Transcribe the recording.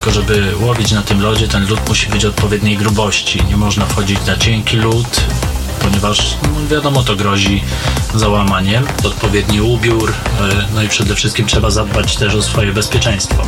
tylko żeby łowić na tym lodzie, ten lód musi być odpowiedniej grubości. Nie można wchodzić na cienki lód, ponieważ wiadomo, to grozi załamaniem. Odpowiedni ubiór, no i przede wszystkim trzeba zadbać też o swoje bezpieczeństwo.